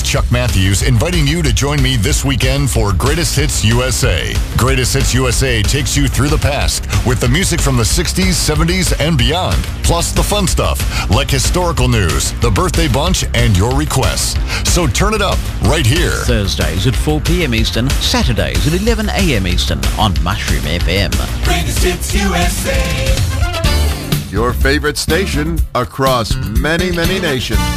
Chuck Matthews, inviting you to join me this weekend for Greatest Hits USA. Greatest Hits USA takes you through the past with the music from the 60s, 70s, and beyond. Plus the fun stuff like historical news, the birthday bunch, and your requests. So turn it up right here. Thursdays at 4 p.m. Eastern, Saturdays at 11 a.m. Eastern on Mushroom FM. Greatest Hits USA. Your favorite station across many, many nations.